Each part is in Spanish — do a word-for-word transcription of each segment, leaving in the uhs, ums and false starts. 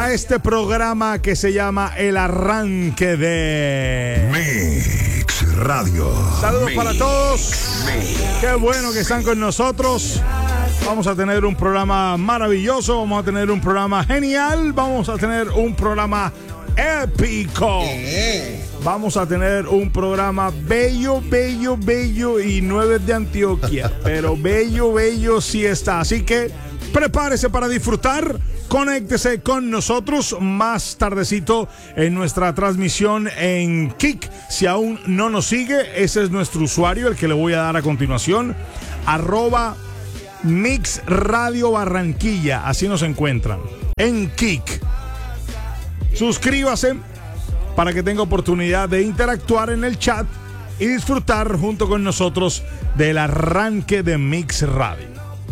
a este programa que se llama El Arranque de Mix Radio. Saludos Mix, para todos. Mix. Qué bueno que están con nosotros. Vamos a tener un programa maravilloso, vamos a tener un programa genial, vamos a tener un programa épico. Vamos a tener un programa bello, bello, bello y no es de Antioquia, pero bello, bello sí está. Así que prepárese para disfrutar, conéctese con nosotros más tardecito en nuestra transmisión en Kik. Si aún no nos sigue, ese es nuestro usuario, el que le voy a dar a continuación, arroba Mix Radio Barranquilla, así nos encuentran en Kik. Suscríbase para que tenga oportunidad de interactuar en el chat y disfrutar junto con nosotros del arranque de Mix Radio.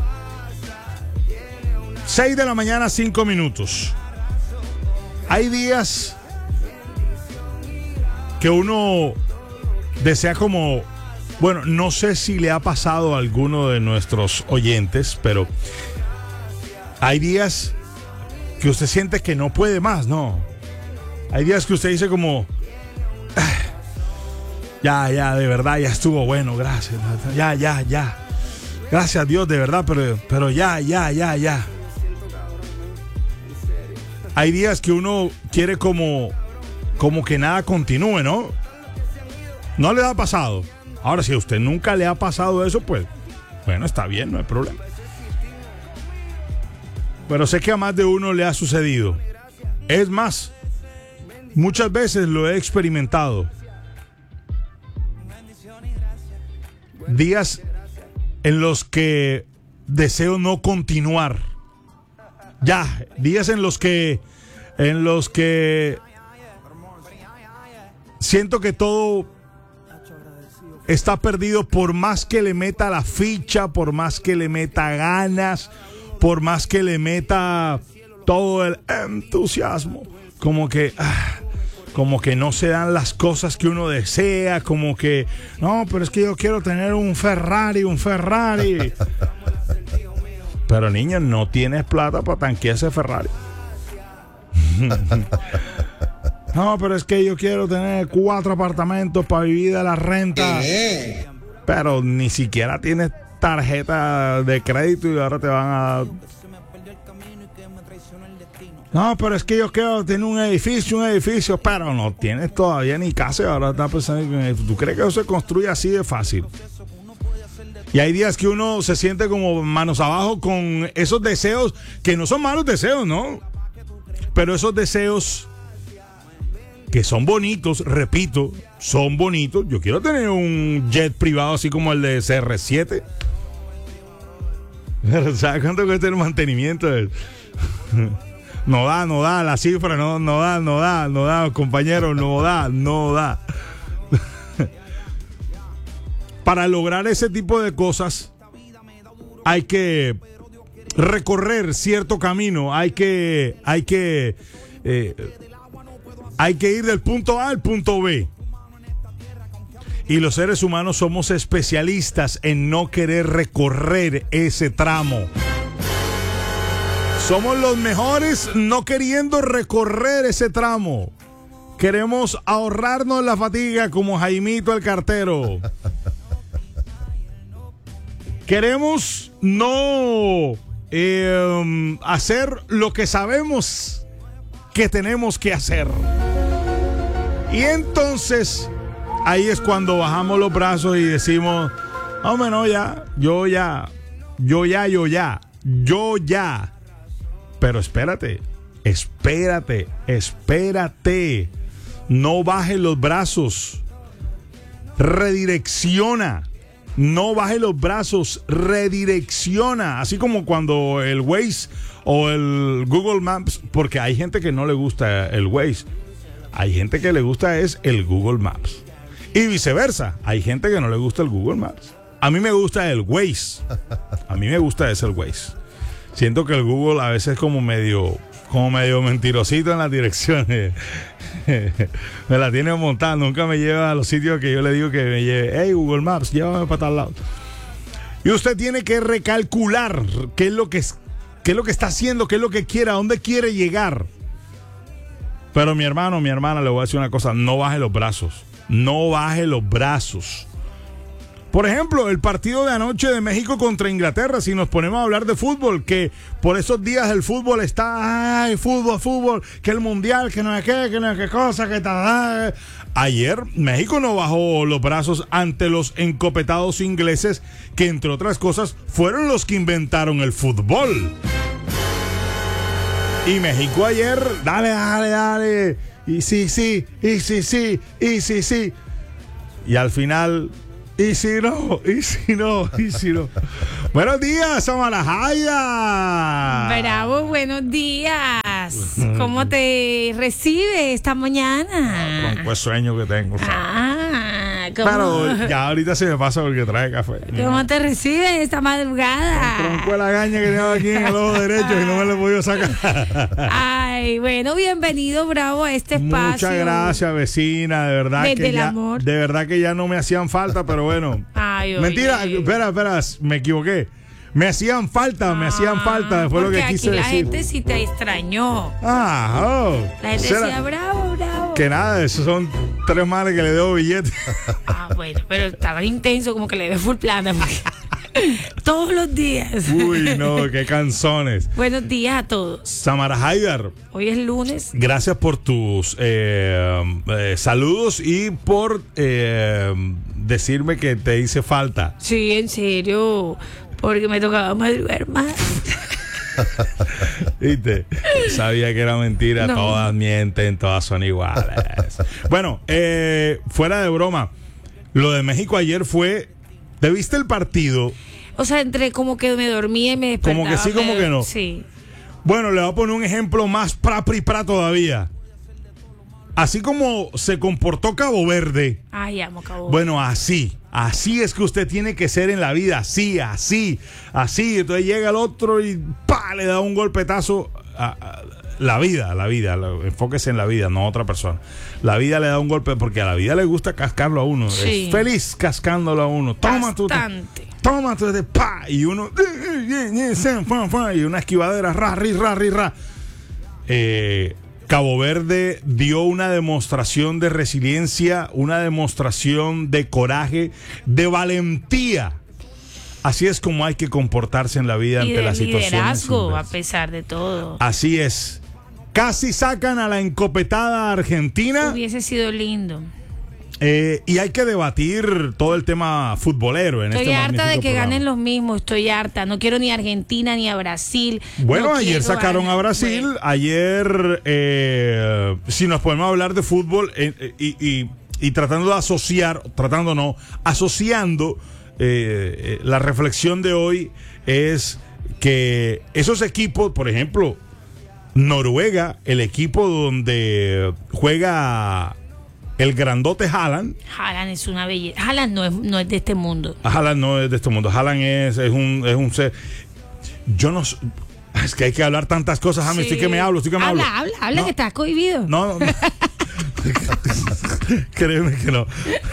seis de la mañana, cinco minutos. Hay días que uno desea como... Bueno, no sé si le ha pasado a alguno de nuestros oyentes, pero hay días que usted siente que no puede más, ¿no? Hay días que usted dice como, ah, ya, ya, de verdad, ya estuvo bueno, gracias, ya, ya, ya. Gracias a Dios, de verdad, pero, pero ya, ya, ya, ya. Hay días que uno quiere como, como que nada continúe, ¿no? ¿No le ha pasado? Ahora, si a usted nunca le ha pasado eso, pues, bueno, está bien, no hay problema. Pero sé que a más de uno le ha sucedido. Es más, muchas veces lo he experimentado. Días en los que deseo no continuar. Ya, días en los que en los que siento que todo está perdido por más que le meta la ficha, por más que le meta ganas, por más que le meta todo el entusiasmo. Como que, ah, como que no se dan las cosas que uno desea, como que, no, pero es que yo quiero tener un Ferrari, un Ferrari. Pero niña, no tienes plata para tanquear ese Ferrari. No, pero es que yo quiero tener cuatro apartamentos para vivir de la renta. Pero ni siquiera tienes tarjeta de crédito y ahora te van a... No, pero es que yo quiero tener un edificio, un edificio, pero no tienes todavía ni casa y ahora estás pensando en... ¿Tú crees que eso se construye así de fácil? Y hay días que uno se siente como manos abajo con esos deseos, que no son malos deseos, ¿no? Pero esos deseos que son bonitos, repito, son bonitos. Yo quiero tener un jet privado así como el de C R siete. ¿Sabes cuánto cuesta el mantenimiento? No da, no da, la cifra no, no da, no da, no da, compañero, no da, no da. Para lograr ese tipo de cosas hay que recorrer cierto camino, hay que, hay que, eh, hay que ir del punto A al punto B. Y los seres humanos somos especialistas en no querer recorrer ese tramo. Somos los mejores no queriendo recorrer ese tramo. Queremos ahorrarnos la fatiga como Jaimito el cartero. Queremos no eh, hacer lo que sabemos que tenemos que hacer. Y entonces, ahí es cuando bajamos los brazos y decimos, hombre, no, ya, yo ya, yo ya, yo ya, yo ya. Pero espérate, espérate, espérate. No bajes los brazos. Redirecciona. No baje los brazos, redirecciona. Así como cuando el Waze o el Google Maps, porque hay gente que no le gusta el Waze, hay gente que le gusta es el Google Maps. Y viceversa, hay gente que no le gusta el Google Maps. A mí me gusta el Waze. A mí me gusta ese el Waze. Siento que el Google a veces es como medio, como medio mentirosito en las direcciones. Me la tiene montada, nunca me lleva a los sitios que yo le digo que me lleve. Hey, Google Maps, llévame para tal lado. Y usted tiene que recalcular qué es lo que, qué es lo que está haciendo, qué es lo que quiere, a dónde quiere llegar. Pero mi hermano, mi hermana, le voy a decir una cosa, no baje los brazos, no baje los brazos. Por ejemplo, el partido de anoche de México contra Inglaterra, si nos ponemos a hablar de fútbol, que por esos días el fútbol está, ay, fútbol, fútbol, que el mundial, que no es qué, que no es qué cosa, que tal. Ayer México no bajó los brazos ante los encopetados ingleses, que entre otras cosas fueron los que inventaron el fútbol. Y México ayer, dale, dale, dale, y sí, sí, y sí, sí, y sí, sí. Y al final... Y si no, y si no, y si no. Buenos días, Samarajaya. Bravo, buenos días. ¿Cómo te recibe esta mañana? Con pues sueño que tengo. Ah, ¿cómo? Pero ya ahorita se me pasa porque trae café. ¿Cómo te recibe esta madrugada? Tronco de la gaña que tengo aquí en el ojo derecho y no me lo he podido sacar. Ay, bueno, bienvenido, Bravo, a este espacio. Muchas gracias, vecina, de verdad. Desde que el ya, amor. De verdad que ya no me hacían falta, pero bueno. Ay, oye. Mentira, espera, espera, me equivoqué. Me hacían falta, me hacían falta, fue lo que quise aquí la decir. gente sí te extrañó. Ah, oh. La gente ¿Será? decía, bravo, bravo. Que nada, esos son tres males que le debo billetes. Ah, bueno, pero estaba intenso, como que le debe full plata. Porque... todos los días. Uy, no, qué canzones. Buenos días a todos. Samara Haidar, Hoy es lunes. gracias por tus eh, eh, saludos y por eh, decirme que te hice falta. Sí, en serio. Porque me tocaba madrugar más. ¿Viste? Sabía que era mentira, No. todas mienten, todas son iguales. Bueno, eh, fuera de broma, lo de México ayer fue, ¿te viste el partido? O sea, entre como que me dormía y me despertaba. Como que sí, como me- que no. Sí. Bueno, le voy a poner un ejemplo más pra pri pra todavía. Así como se comportó Cabo Verde, Ay, amo Cabo. bueno, así, así es que usted tiene que ser en la vida, así, así, así. Entonces llega el otro y ¡pa! Le da un golpetazo a, a la vida, la vida, la- enfóquese en la vida, no a otra persona. La vida le da un golpe porque a la vida le gusta cascarlo a uno, Sí. es feliz cascándolo a uno. Toma tú, Bastante. toma tú, de pa, y uno, y una esquivadera, ra, ri, ra, ri, ra. Eh, Cabo Verde dio una demostración de resiliencia, una demostración de coraje, de valentía. Así es como hay que comportarse en la vida Y ante de las situaciones. liderazgo, a adversas. pesar de todo. Así es. Casi sacan a la encopetada Argentina. Hubiese sido lindo. Eh, y hay que debatir todo el tema futbolero en Estoy este harta de magnífico que programa. ganen los mismos. Estoy harta. No quiero ni a Argentina ni a Brasil. Bueno, No ayer quiero sacaron a ganar. Brasil. Bueno, Ayer, eh, si nos podemos hablar de fútbol eh, eh, y, y- y tratando de asociar, tratando no, asociando, eh, eh, la reflexión de hoy es que esos equipos, por ejemplo, Noruega, el equipo donde juega el grandote Haaland. Haaland es una belleza. Haaland no es, no es de este mundo. Haaland no es de este mundo. Haaland es, es un es un ser. Yo no s- es que hay que hablar tantas cosas, James. Sí. Estoy que me hablo, estoy que me habla, hablo. habla, habla, No. que estás cohibido. No, no. Créeme que no.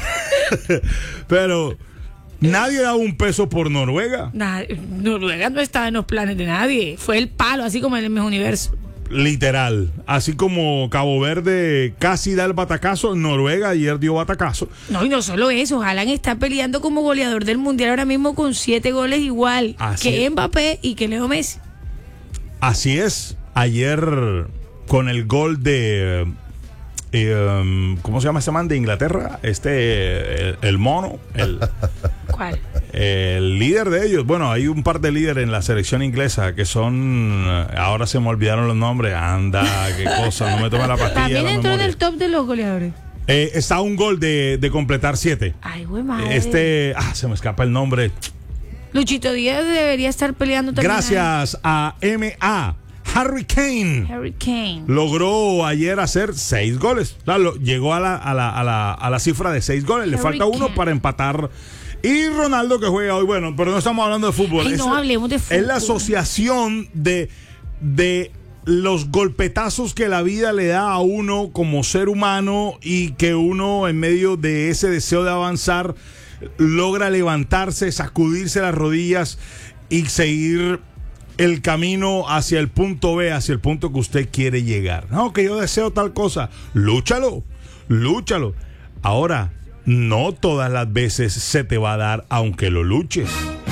Pero nadie da un peso por Noruega. Nah, Noruega no estaba en los planes de nadie. Fue el palo, así como en el mismo universo. Literal. Así como Cabo Verde casi da el batacazo, Noruega ayer dio batacazo. No, y no solo eso, Haaland está peleando como goleador del mundial ahora mismo con siete goles igual Así que es. Mbappé y que Leo Messi. Así es. Ayer con el gol de eh, um, ¿cómo se llama ese man de Inglaterra? Este el, el mono, el, ¿Cuál? el líder de ellos. Bueno, hay un par de líderes en la selección inglesa que son, ahora se me olvidaron los nombres. Anda, qué cosa, no me tome la pastilla. También la entró en memoria. el top de los goleadores. Eh, está a un gol de, de completar siete. Ay, güey, madre. Este, ah, se me escapa el nombre. Luchito Díaz debería estar peleando también. Gracias a M A Harry Kane. Harry Kane. Logró ayer hacer seis goles. Claro, llegó a la, a la, a la, a la cifra de seis goles. Le Harry falta uno Kane. para empatar. Y Ronaldo que juega hoy. Bueno, pero no estamos hablando de fútbol. Ay, Es- no hablemos de Es fútbol. la asociación de, de los golpetazos que la vida le da a uno como ser humano y que uno en medio de ese deseo de avanzar logra levantarse, sacudirse las rodillas y seguir el camino hacia el punto B, hacia el punto que usted quiere llegar. No, que yo deseo tal cosa. Lúchalo, lúchalo. Ahora, no todas las veces se te va a dar aunque lo luches.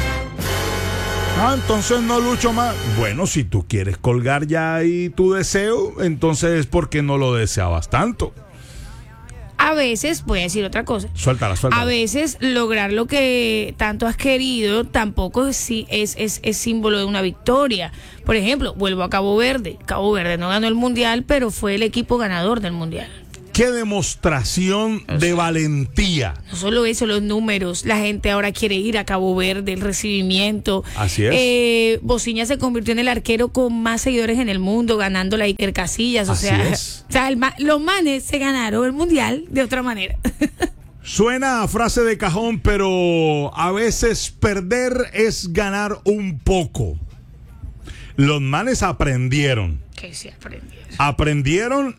Ah, entonces no lucho más. Bueno, si tú quieres colgar ya ahí tu deseo, entonces es porque no lo deseabas tanto. A veces, voy a decir otra cosa. Suéltala, suéltala. A veces lograr lo que tanto has querido tampoco es, es, es, es símbolo de una victoria. Por ejemplo, vuelvo a Cabo Verde. Cabo Verde no ganó el Mundial, pero fue el equipo ganador del Mundial. Qué demostración o sea, de valentía. No solo eso, los números. La gente ahora quiere ir a Cabo Verde, el recibimiento. Así es. Eh, Bociña se convirtió en el arquero con más seguidores en el mundo, ganando la Iker Casillas. O Así sea, es. o sea el, los manes se ganaron el Mundial de otra manera. Suena a frase de cajón, pero a veces perder es ganar un poco. Los manes aprendieron. Que sí aprendieron. Aprendieron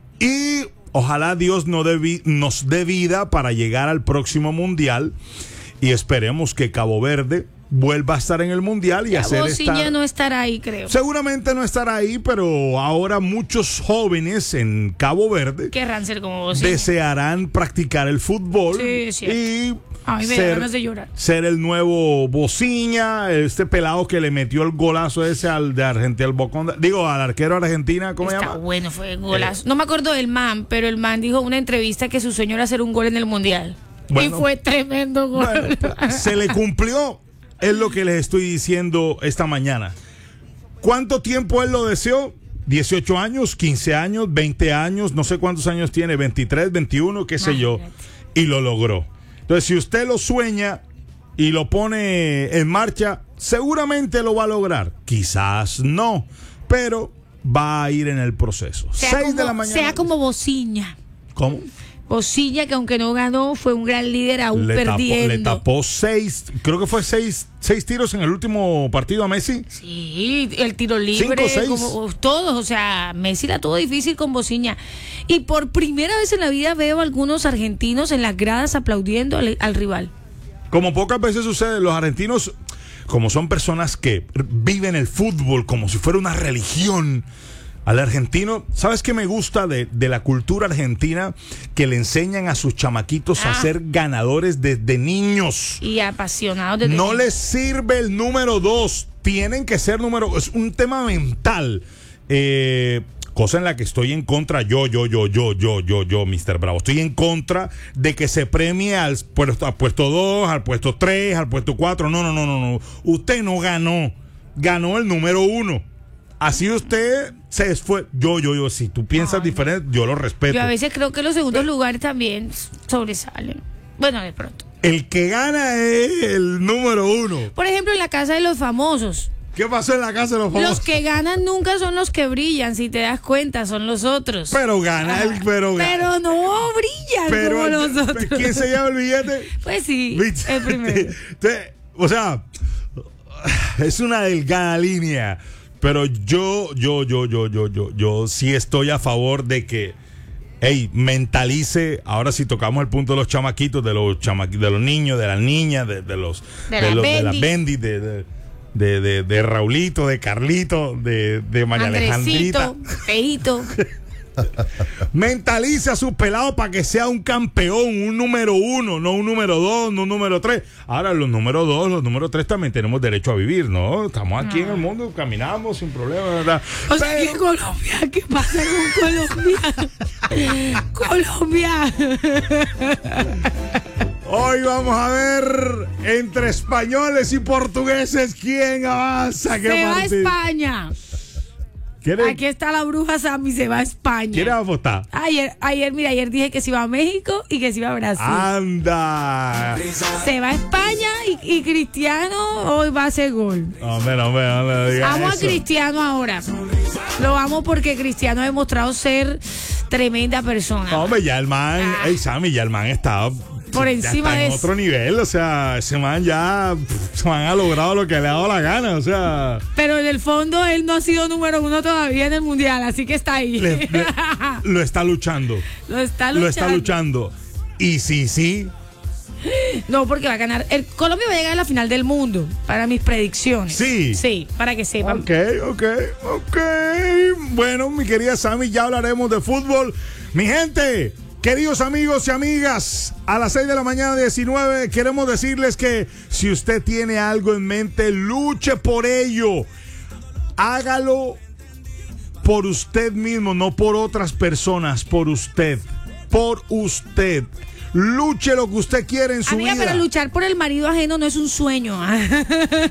y ojalá Dios no dé, nos dé vida para llegar al próximo Mundial y esperemos que Cabo Verde vuelva a estar en el Mundial y ya hacer Bociña esta... no estará ahí, creo. Seguramente no estará ahí, pero ahora muchos jóvenes en Cabo Verde querrán ser como Bociña. Desearán practicar el fútbol sí, sí. y a mí me ser, da ganas de llorar. Ser el nuevo Bociña, este pelado que le metió el golazo ese al de Argentina, al Bocón, digo, al arquero de Argentina, ¿cómo se llama? Está bueno, fue el golazo. Eh. No me acuerdo del man, pero el man dijo en una entrevista que su sueño era hacer un gol en el Mundial. Bueno, y fue tremendo gol. Bueno, pues, se le cumplió, es lo que les estoy diciendo esta mañana. ¿Cuánto tiempo él lo deseó? dieciocho años, quince años, veinte años, no sé cuántos años tiene, veintitrés, veintiuno, qué sé Imagínate. yo, y lo logró. Entonces, si usted lo sueña y lo pone en marcha, seguramente lo va a lograr. Quizás no, pero va a ir en el proceso. Sea Seis como, de la mañana. Sea como Bociña. ¿Cómo? Bociña, que aunque no ganó, fue un gran líder aún le perdiendo. Tapó, le tapó seis, creo que fue seis, seis tiros en el último partido a Messi. Sí, el tiro libre, Cinco, seis. como todos, o sea, Messi la tuvo difícil con Bociña. Y por primera vez en la vida veo a algunos argentinos en las gradas aplaudiendo al, al rival. Como pocas veces sucede, los argentinos, como son personas que viven el fútbol como si fuera una religión, al argentino, ¿sabes qué me gusta de, de la cultura argentina? Que le enseñan a sus chamaquitos ah. a ser ganadores desde niños. Y apasionados desde No niños. les sirve el número dos, tienen que ser número... Es un tema mental. Eh... Cosa en la que estoy en contra, yo, yo, yo, yo, yo, yo, yo, mister Bravo. Estoy en contra de que se premie al puesto, al puesto dos, al puesto tres, al puesto cuatro. No, no, no, no, no. Usted no ganó. Ganó el número uno. Así usted se fue. Yo, yo, yo, si tú piensas Ay, diferente, yo lo respeto. Yo a veces creo que los segundos Pero, lugares también sobresalen. Bueno, de pronto. El que gana es el número uno. Por ejemplo, en la casa de los famosos. ¿Qué pasó en la casa de los famosos? Los que ganan nunca son los que brillan, si te das cuenta, son los otros. Pero gana el, pero gana. Pero no brillan pero como el, los otros. ¿Quién se lleva el billete? Pues sí, ¿viste? El primero. O sea, es una delgada línea. Pero yo, yo, yo, yo, yo, yo, yo sí estoy a favor de que, hey, mentalice. Ahora sí tocamos el punto de los chamaquitos, de los chamaquitos, de los niños, de las niñas, de, de los, de, de la los, Bendy. de las Bendy, de, de De, de, de Raulito, de Carlito, de, de María Alejandrita. Feito. Mentalice a su pelado para que sea un campeón, un número uno, no un número dos, no un número tres. Ahora, los números dos, los números tres también tenemos derecho a vivir, ¿no? Estamos aquí no. en el mundo, caminamos sin problema, ¿verdad? O sea, Pero... Colombia, ¿qué pasa con Colombia? Colombia. Hoy vamos a ver entre españoles y portugueses quién avanza. Se va a España. ¿Quiere? Aquí está la bruja Sammy, se va a España. ¿Quiere votar? Ayer, ayer, mira, ayer dije que se iba a México y que se iba a Brasil. ¡Anda! Se va a España y, y Cristiano hoy va a hacer gol. Hombre, no, hombre, no le digas Vamos eso. a Cristiano ahora. Lo vamos porque Cristiano ha demostrado ser tremenda persona. Hombre, ya el man, ah. hey, Sammy, ya el man está... Por encima ya está en de otro nivel, o sea, ese man ya se man ha logrado lo que le ha dado la gana, o sea. Pero en el fondo él no ha sido número uno todavía en el mundial, así que está ahí. Le, le, lo está luchando. Lo está luchando. Lo está luchando. Y sí, sí. No, porque va a ganar. El Colombia va a llegar a la final del mundo, para mis predicciones. Sí. Sí, para que sepan. Ok, ok, ok. Bueno, mi querida Sammy, ya hablaremos de fútbol. Mi gente, queridos amigos y amigas, a las seis de la mañana diecinueve queremos decirles que si usted tiene algo en mente, luche por ello. Hágalo por usted mismo, no por otras personas, por usted. Por usted. Luche lo que usted quiere en su Amiga, vida. pero luchar por el marido ajeno no es un sueño.